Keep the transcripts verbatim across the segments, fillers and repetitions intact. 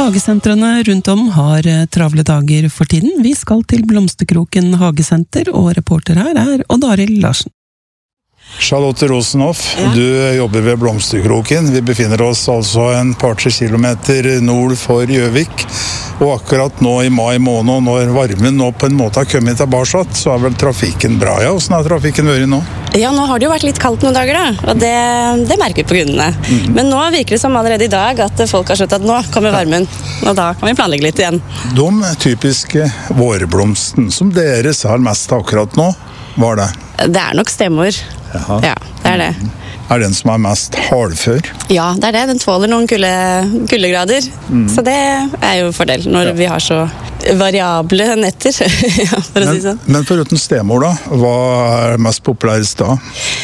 Hagesentrene rundt om har travle dager for tiden. Vi skal til Blomsterkroken Hagesenter, og reporter her er Odd Arild Larsen. Charlotte Rosenhoff, ja. Du jobber ved Blomsterkroken. Vi befinner oss altså en par-tre kilometer nord for Gjøvik. Og akkurat nå i mai måned, når varmen nå på en måte har kommet tilbake, så er vel trafikken bra. Ja, hvordan har trafikken vært nå? Ja, nå har det jo vært litt kaldt noen dager da, og det, det merker vi på kundene. Mm. Men nå virker det som allerede i dag at folk har skjønt at nå kommer varmen, og da kan vi planlegge litt igjen. De typiske vårblomsten som dere ser mest akkurat nå, hva er det? Det er nok stemor. Jaha. Ja, det er det. Er den som er mest hardfør? Ja, det er det. Den tåler noen kulde, kuldegrader. Mm. Så det er jo fordel når ja. Vi har så variable netter, ja, for å men, si sånn. Men foruten stemor da, hva er mest populærest da?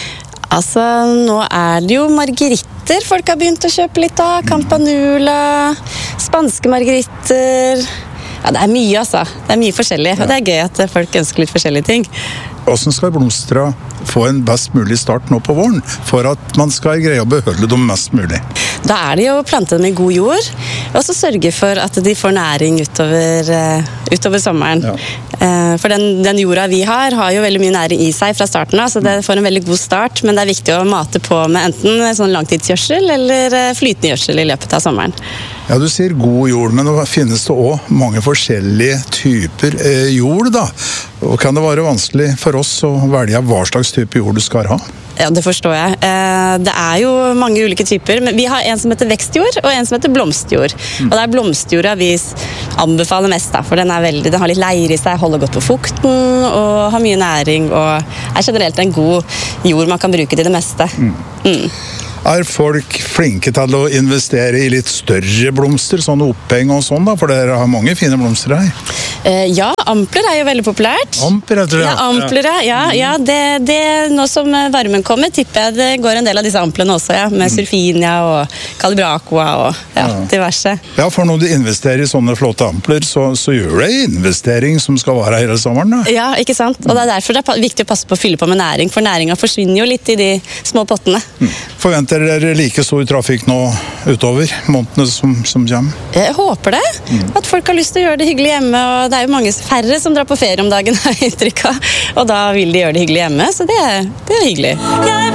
Altså, nå er det jo margeritter folk har begynt å kjøpe litt av. Campanula, spanske margeritter. Ja, det er mye altså. Det er mye forskjellig, ja. Og det er gøy at folk ønsker litt forskjellige ting. Hvordan skal blomstra få en best mulig start nå på våren, for at man skal greie å beholde dem mest mulig? Da er det jo å plante dem i god jord, og så sørge for at de får næring utover, uh, utover sommeren. Ja. Uh, for den, den jorda vi har, har jo veldig mye næring i seg fra starten av, så det får en veldig god start, men det er viktig å mate på med enten sånn langtidsgjødsel eller flytende gjødsel i løpet av sommeren. Ja, du sier god jord, men det finnes det også mange forskjellige typer eh, jord da. Og kan det være vanskelig for oss å velge hva slags type jord du skal ha? Ja, det forstår jeg. Eh, det er jo mange ulike typer, men vi har en som heter vekstjord og en som heter blomstjord. Mm. Og det er blomstjorda vi anbefaler mest da, for den, er veldig, den har litt leir i seg, holder godt på fukten og har mye næring og er generelt en god jord man kan bruke til det meste. Mm. Mm. Er folk flinke til å investere i litt større blomster, sånne oppheng og sånn da? For dere har mange fine blomster her. Eh, ja, ampler er jo veldig populært. Ampler, jeg tror jeg. Ja, ampler, ja. ja det, det, nå som varmen kommer, tipper jeg det går en del av disse amplene også, ja. Med surfinia og calibracoa og ja, ja. diverse. Ja, for når du investerer i sånne flotte ampler, så, så gjør det en investering som skal være hele sommeren da. Ja, ikke sant? Og det er derfor det er viktig å passe på å fylle på med næring, for næringen forsvinner jo litt i de små pottene. Mm. Forventer dere like stor trafikk nå utover månedene som, som kommer? Jeg håper det. Mm. At folk har lyst til å gjøre det hyggelig hjemme, og det er jo mange færre som drar på ferie om dagen, har jeg inntrykk av. Og da vil de gjøre det hyggelig hjemme, så det, det er hyggelig. Jeg